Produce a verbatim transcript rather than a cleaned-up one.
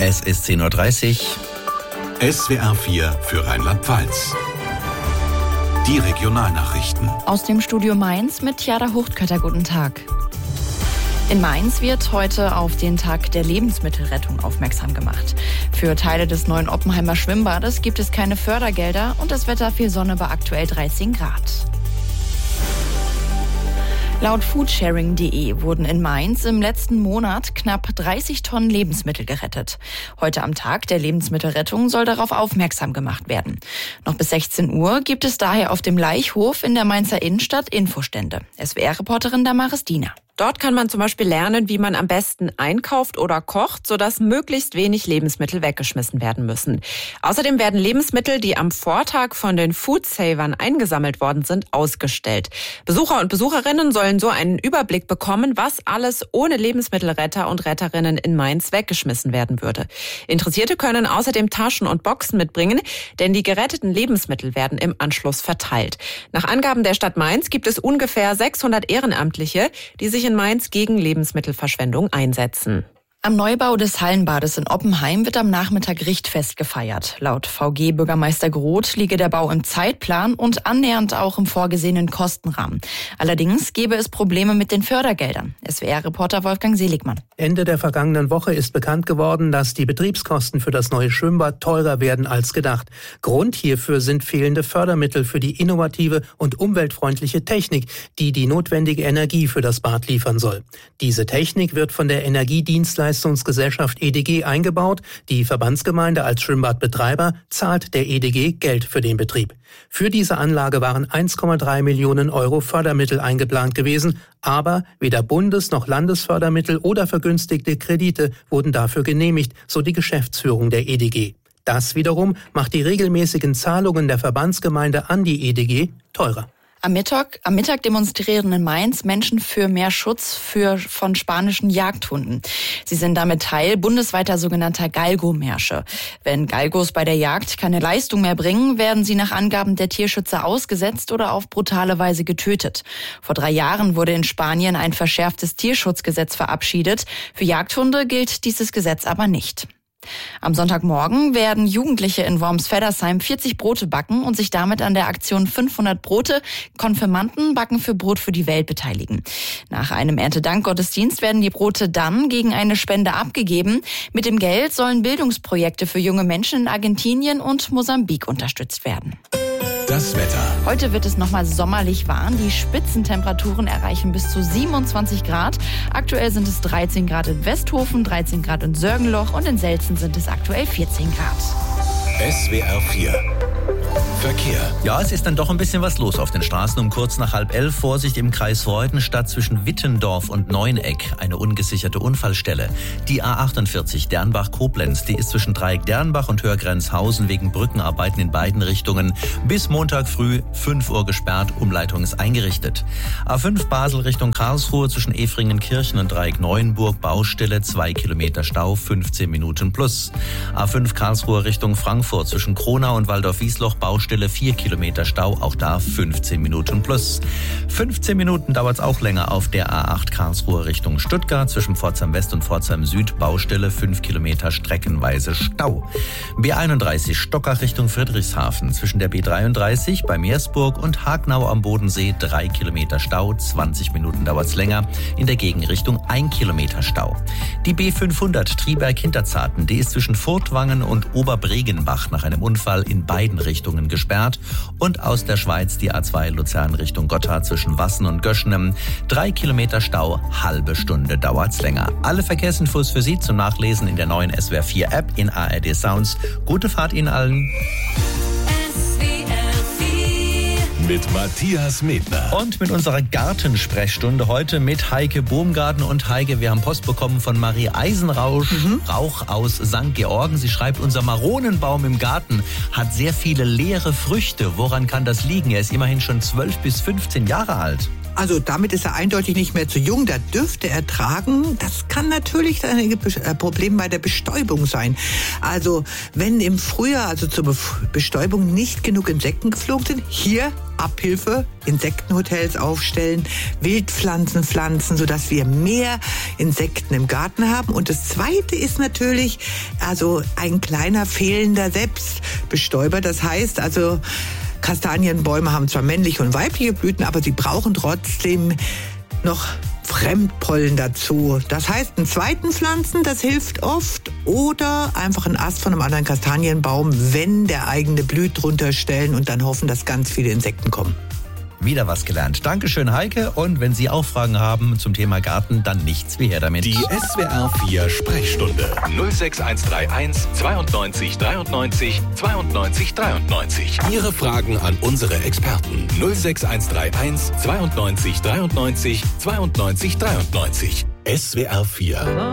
Es ist zehn Uhr dreißig. S W R vier für Rheinland-Pfalz. Die Regionalnachrichten. Aus dem Studio Mainz mit Jada Huchtkötter. Guten Tag. In Mainz wird heute auf den Tag der Lebensmittelrettung aufmerksam gemacht. Für Teile des neuen Oppenheimer Schwimmbades gibt es keine Fördergelder und das Wetter viel Sonne bei aktuell dreizehn Grad. Laut Foodsharing punkt de wurden in Mainz im letzten Monat knapp dreißig Tonnen Lebensmittel gerettet. Heute am Tag der Lebensmittelrettung soll darauf aufmerksam gemacht werden. Noch bis sechzehn Uhr gibt es daher auf dem Laichhof in der Mainzer Innenstadt Infostände. S W R-Reporterin Damaris Diener. Dort kann man zum Beispiel lernen, wie man am besten einkauft oder kocht, sodass möglichst wenig Lebensmittel weggeschmissen werden müssen. Außerdem werden Lebensmittel, die am Vortag von den Foodsavern eingesammelt worden sind, ausgestellt. Besucher und Besucherinnen sollen so einen Überblick bekommen, was alles ohne Lebensmittelretter und Retterinnen in Mainz weggeschmissen werden würde. Interessierte können außerdem Taschen und Boxen mitbringen, denn die geretteten Lebensmittel werden im Anschluss verteilt. Nach Angaben der Stadt Mainz gibt es ungefähr sechshundert Ehrenamtliche, die sich in Mainz gegen Lebensmittelverschwendung einsetzen. Am Neubau des Hallenbades in Oppenheim wird am Nachmittag Richtfest gefeiert. Laut V G-Bürgermeister Groth liege der Bau im Zeitplan und annähernd auch im vorgesehenen Kostenrahmen. Allerdings gäbe es Probleme mit den Fördergeldern. S W R-Reporter Wolfgang Seligmann. Ende der vergangenen Woche ist bekannt geworden, dass die Betriebskosten für das neue Schwimmbad teurer werden als gedacht. Grund hierfür sind fehlende Fördermittel für die innovative und umweltfreundliche Technik, die die notwendige Energie für das Bad liefern soll. Diese Technik wird von der Energiedienstleistung Leistungsgesellschaft E D G eingebaut. Die Verbandsgemeinde als Schwimmbadbetreiber zahlt der E D G Geld für den Betrieb. Für diese Anlage waren eins Komma drei Millionen Euro Fördermittel eingeplant gewesen, aber weder Bundes- noch Landesfördermittel oder vergünstigte Kredite wurden dafür genehmigt, so die Geschäftsführung der E D G. Das wiederum macht die regelmäßigen Zahlungen der Verbandsgemeinde an die E D G teurer. Am Mittag, am Mittag demonstrieren in Mainz Menschen für mehr Schutz für, von spanischen Jagdhunden. Sie sind damit Teil bundesweiter sogenannter Galgo-Märsche. Wenn Galgos bei der Jagd keine Leistung mehr bringen, werden sie nach Angaben der Tierschützer ausgesetzt oder auf brutale Weise getötet. Vor drei Jahren wurde in Spanien ein verschärftes Tierschutzgesetz verabschiedet. Für Jagdhunde gilt dieses Gesetz aber nicht. Am Sonntagmorgen werden Jugendliche in Worms-Feddersheim vierzig Brote backen und sich damit an der Aktion fünfhundert Brote Konfirmanden backen für Brot für die Welt beteiligen. Nach einem Erntedankgottesdienst werden die Brote dann gegen eine Spende abgegeben. Mit dem Geld sollen Bildungsprojekte für junge Menschen in Argentinien und Mosambik unterstützt werden. Das Wetter. Heute wird es nochmal sommerlich warm. Die Spitzentemperaturen erreichen bis zu siebenundzwanzig Grad. Aktuell sind es dreizehn Grad in Westhofen, dreizehn Grad in Sörgenloch und in Selzen sind es aktuell vierzehn Grad. S W R vier. Verkehr. Ja, es ist dann doch ein bisschen was los auf den Straßen um kurz nach halb elf. Vorsicht im Kreis Freudenstadt zwischen Wittendorf und Neueneck. Eine ungesicherte Unfallstelle. Die A achtundvierzig Dernbach-Koblenz, die ist zwischen Dreieck Dernbach und Hörgrenzhausen wegen Brückenarbeiten in beiden Richtungen bis Montag früh fünf Uhr gesperrt. Umleitung ist eingerichtet. A fünf Basel Richtung Karlsruhe zwischen Efringenkirchen und Dreieck Neuenburg. Baustelle, zwei Kilometer Stau, fünfzehn Minuten plus. A fünf Karlsruhe Richtung Frankfurt zwischen Kronau und Waldorf-Wiesloch. Baustelle, vier Kilometer Stau, auch da fünfzehn Minuten plus. fünfzehn Minuten dauert es auch länger auf der A acht Karlsruhe Richtung Stuttgart zwischen Pforzheim West und Pforzheim Süd. Baustelle, fünf Kilometer streckenweise Stau. B einunddreißig Stockach Richtung Friedrichshafen zwischen der B dreiunddreißig bei Meersburg und Hagnau am Bodensee. drei Kilometer Stau, zwanzig Minuten dauert es länger. In der Gegenrichtung ein Kilometer Stau. Die B fünfhundert Triberg-Hinterzarten, die ist zwischen Furtwangen und Oberbregenbach nach einem Unfall in beiden Richtungen gesperrt. Und aus der Schweiz die A zwei Luzern Richtung Gotthard zwischen Wassen und Göschnem. Drei Kilometer Stau, halbe Stunde dauert's länger. Alle Verkehrsinfos für Sie zum Nachlesen in der neuen S W R vier App in A R D Sounds. Gute Fahrt Ihnen allen. Mit Matthias Medner. Und mit unserer Gartensprechstunde heute mit Heike Bohmgarten. Und Heike, wir haben Post bekommen von Marie Eisenrausch, mhm. Rauch aus Sankt Georgen. Sie schreibt, unser Maronenbaum im Garten hat sehr viele leere Früchte. Woran kann das liegen? Er ist immerhin schon zwölf bis fünfzehn Jahre alt. Also damit ist er eindeutig nicht mehr zu jung, da dürfte er tragen. Das kann natürlich ein Problem bei der Bestäubung sein. Also wenn im Frühjahr, also zur Bestäubung, nicht genug Insekten geflogen sind, hier Abhilfe, Insektenhotels aufstellen, Wildpflanzen pflanzen, sodass wir mehr Insekten im Garten haben. Und das Zweite ist natürlich also ein kleiner fehlender Selbstbestäuber. Das heißt also, Kastanienbäume haben zwar männliche und weibliche Blüten, aber sie brauchen trotzdem noch Fremdpollen dazu. Das heißt, einen zweiten pflanzen, das hilft oft. Oder einfach einen Ast von einem anderen Kastanienbaum, wenn der eigene blüht, drunter stellen und dann hoffen, dass ganz viele Insekten kommen. Wieder was gelernt. Dankeschön, Heike. Und wenn Sie auch Fragen haben zum Thema Garten, dann nichts wie her damit. Die S W R vier Sprechstunde null sechs eins drei eins zweiundneunzig dreiundneunzig zweiundneunzig dreiundneunzig. Ihre Fragen an unsere Experten null sechs eins drei eins zweiundneunzig dreiundneunzig zweiundneunzig dreiundneunzig. S W R vier